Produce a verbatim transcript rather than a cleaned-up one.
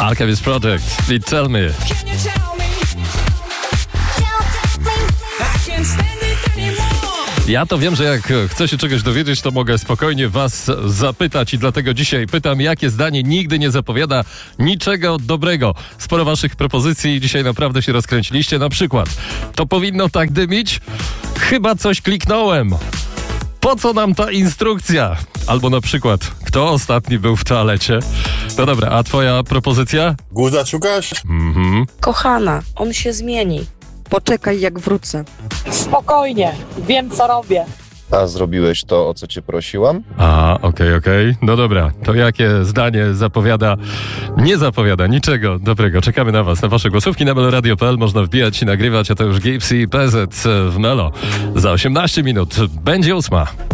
Alchemist Project, Beat Tell Me. Ja to wiem, że jak chcę się czegoś dowiedzieć, to mogę spokojnie was zapytać i dlatego dzisiaj pytam, jakie zdanie nigdy nie zapowiada niczego dobrego. Sporo waszych propozycji dzisiaj naprawdę się rozkręciliście. Na przykład, to powinno tak dymić? Chyba coś kliknąłem. Po co nam ta instrukcja? Albo na przykład, kto ostatni był w toalecie? No dobra, a twoja propozycja? Guza szukasz? Mhm. Kochana, on się zmieni. Poczekaj, jak wrócę. Spokojnie, wiem co robię. A zrobiłeś to, o co cię prosiłam? A, okej, okay, okej. Okay. No dobra, to jakie zdanie zapowiada? Nie zapowiada niczego dobrego. Czekamy na was, na wasze głosówki na meloradio kropka p l. Można wbijać i nagrywać, a to już Gipsy i P Z w Melo. Za osiemnaście minut będzie ósma.